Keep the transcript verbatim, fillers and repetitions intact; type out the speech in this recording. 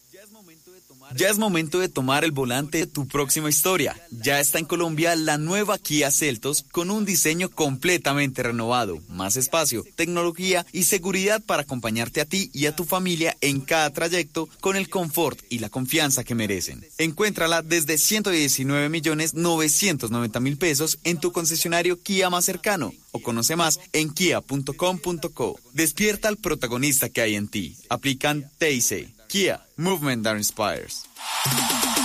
Ya es momento de tomar el volante de tu próxima historia. Ya está en Colombia la nueva Kia Seltos con un diseño completamente renovado, más espacio, tecnología y seguridad para acompañarte a ti y a tu familia en cada trayecto con el confort y la confianza que merecen. Encuéntrala desde ciento diecinueve millones novecientos noventa mil pesos en tu concesionario Kia más cercano o conoce más en kia punto com punto co. Despierta al protagonista que hay en ti. Aplican T I C. Kia, movement that inspires.